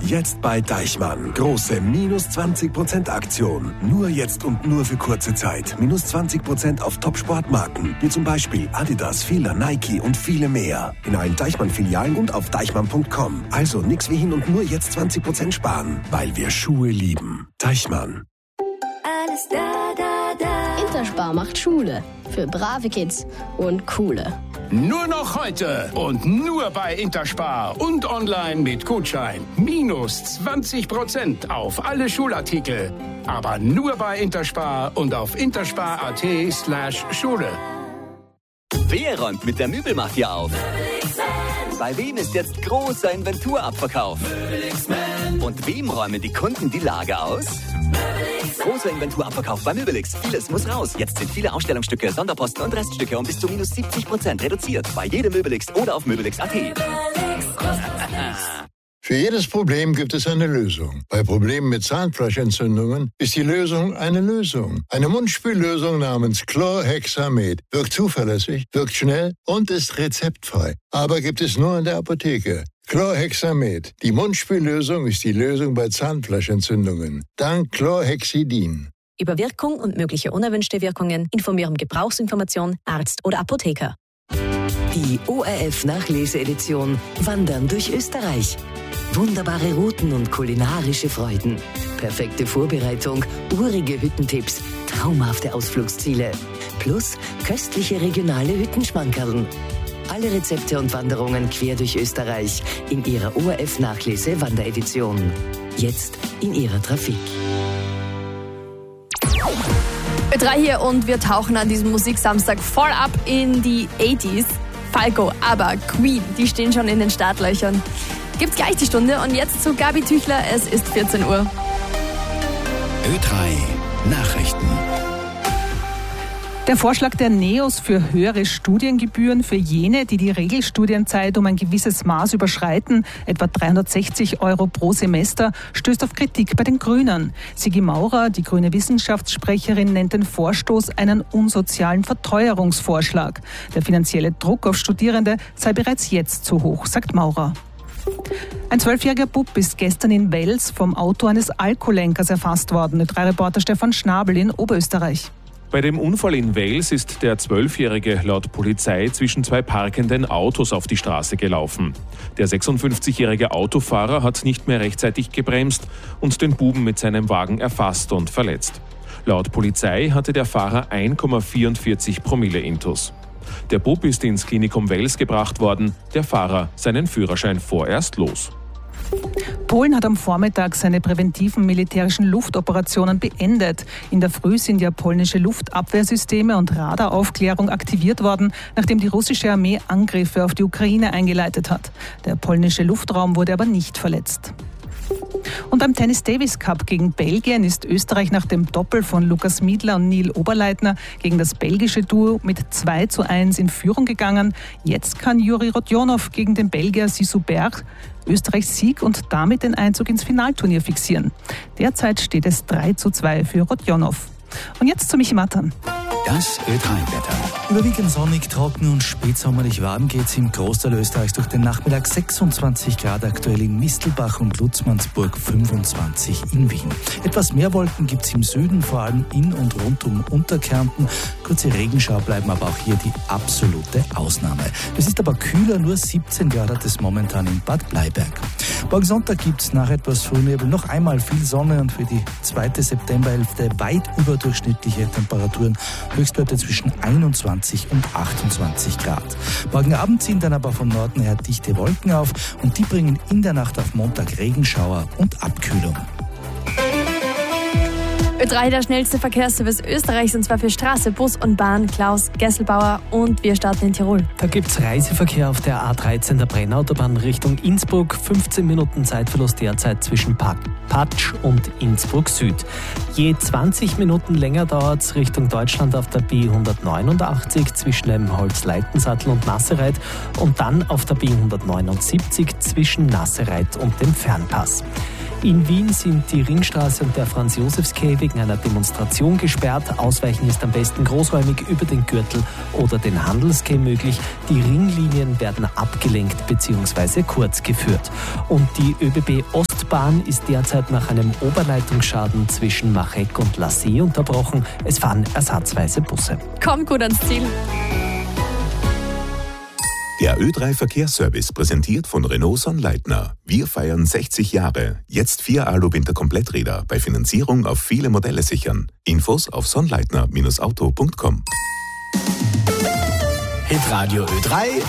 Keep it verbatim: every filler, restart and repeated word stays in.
Jetzt bei Deichmann. Große minus zwanzig Prozent Aktion. Nur jetzt und nur für kurze Zeit. Minus zwanzig Prozent auf Top-Sportmarken. Wie zum Beispiel Adidas, Fila, Nike und viele mehr. In allen Deichmann-Filialen und auf deichmann punkt com. Also nix wie hin und nur jetzt zwanzig Prozent sparen. Weil wir Schuhe lieben. Deichmann. Alles da, da, da. Interspar macht Schule. Für brave Kids und coole. Nur noch heute und nur bei Interspar und online mit Gutschein. Minus zwanzig Prozent auf alle Schulartikel. Aber nur bei Interspar und auf interspar.at slash Schule. Wer räumt mit der Möbelmafia auf? Bei wem ist jetzt großer Inventurabverkauf? Und wem räumen die Kunden die Lager aus? Großer Inventurabverkauf bei Möbelix. Vieles muss raus. Jetzt sind viele Ausstellungsstücke, Sonderposten und Reststücke um bis zu minus siebzig Prozent reduziert. Bei jedem Möbelix oder auf möbelix punkt at. Für jedes Problem gibt es eine Lösung. Bei Problemen mit Zahnfleischentzündungen ist die Lösung eine Lösung. Eine Mundspüllösung namens Chlorhexamed wirkt zuverlässig, wirkt schnell und ist rezeptfrei. Aber gibt es nur in der Apotheke. Chlorhexamed. Die Mundspüllösung ist die Lösung bei Zahnfleischentzündungen. Dank Chlorhexidin. Über Wirkung und mögliche unerwünschte Wirkungen informieren Gebrauchsinformation, Arzt oder Apotheker. Die O R F-Nachleseedition Wandern durch Österreich. Wunderbare Routen und kulinarische Freuden. Perfekte Vorbereitung, urige Hüttentipps, traumhafte Ausflugsziele. Plus köstliche regionale Hüttenschmankerln. Alle Rezepte und Wanderungen quer durch Österreich in ihrer O R F-Nachlese-Wanderedition. Jetzt in ihrer Trafik. Ö drei hier und wir tauchen an diesem Musiksamstag voll ab in die achtziger. Falco, aber Queen, die stehen schon in den Startlöchern. Gibt's gleich die Stunde und jetzt zu Gabi Tüchler, es ist vierzehn Uhr. Ö drei Nachrichten. Der Vorschlag der NEOS für höhere Studiengebühren für jene, die die Regelstudienzeit um ein gewisses Maß überschreiten, etwa dreihundertsechzig Euro pro Semester, stößt auf Kritik bei den Grünen. Sigi Maurer, die grüne Wissenschaftssprecherin, nennt den Vorstoß einen unsozialen Verteuerungsvorschlag. Der finanzielle Druck auf Studierende sei bereits jetzt zu hoch, sagt Maurer. Ein zwölfjähriger Bub ist gestern in Wels vom Auto eines Alkoholenkers erfasst worden. Ö drei Reporter Stefan Schnabel in Oberösterreich. Bei dem Unfall in Wels ist der Zwölfjährige laut Polizei zwischen zwei parkenden Autos auf die Straße gelaufen. Der sechsundfünfzigjährige Autofahrer hat nicht mehr rechtzeitig gebremst und den Buben mit seinem Wagen erfasst und verletzt. Laut Polizei hatte der Fahrer eins Komma vierundvierzig Promille Intus. Der Bub ist ins Klinikum Wels gebracht worden, der Fahrer seinen Führerschein vorerst los. Polen hat am Vormittag seine präventiven militärischen Luftoperationen beendet. In der Früh sind ja polnische Luftabwehrsysteme und Radaraufklärung aktiviert worden, nachdem die russische Armee Angriffe auf die Ukraine eingeleitet hat. Der polnische Luftraum wurde aber nicht verletzt. Und beim Tennis Davis Cup gegen Belgien ist Österreich nach dem Doppel von Lukas Miedler und Neil Oberleitner gegen das belgische Duo mit zwei zu eins in Führung gegangen. Jetzt kann Juri Rodionov gegen den Belgier Sissou Berg Österreichs Sieg und damit den Einzug ins Finalturnier fixieren. Derzeit steht es drei zu zwei für Rodionov. Und jetzt zu Michi Matan. Das Ö drei Wetter. Überwiegend sonnig, trocken und spätsommerlich warm geht's im Großteil Österreichs durch den Nachmittag. sechsundzwanzig Grad aktuell in Mistelbach und Lutzmannsburg, fünfundzwanzig in Wien. Etwas mehr Wolken gibt's im Süden, vor allem in und rund um Unterkärnten. Kurze Regenschauer bleiben aber auch hier die absolute Ausnahme. Es ist aber kühler, nur siebzehn Grad hat es momentan in Bad Bleiberg. Morgen Sonntag gibt's nach etwas Frühnebel noch einmal viel Sonne und für die zweite Septemberhälfte weit überdurchschnittliche Temperaturen. Höchstwerte zwischen einundzwanzig und achtundzwanzig Grad. Morgen Abend ziehen dann aber von Norden her dichte Wolken auf und die bringen in der Nacht auf Montag Regenschauer und Abkühlung. Ö drei, der schnellste Verkehrsservice Österreichs, und zwar für Straße, Bus und Bahn. Klaus Gesselbauer, und wir starten in Tirol. Da gibt's Reiseverkehr auf der A dreizehn der Brennautobahn Richtung Innsbruck. fünfzehn Minuten Zeitverlust derzeit zwischen Patsch und Innsbruck Süd. Je zwanzig Minuten länger dauert's Richtung Deutschland auf der B hundertneunundachtzig zwischen dem Holzleitensattel und Nassereit und dann auf der B hundertneunundsiebzig zwischen Nassereit und dem Fernpass. In Wien sind die Ringstraße und der Franz-Josefs-Quai wegen einer Demonstration gesperrt. Ausweichen ist am besten großräumig über den Gürtel oder den Handelsquai möglich. Die Ringlinien werden abgelenkt bzw. kurz geführt. Und die ÖBB Ostbahn ist derzeit nach einem Oberleitungsschaden zwischen Machek und La See unterbrochen. Es fahren ersatzweise Busse. Komm gut ans Ziel. Der Ö drei Verkehrsservice präsentiert von Renault Sonnleitner. Wir feiern sechzig Jahre. Jetzt vier Alu-Winter-Kompletträder bei Finanzierung auf viele Modelle sichern. Infos auf sonnleitner Bindestrich auto Punkt com. Hitradio Ö drei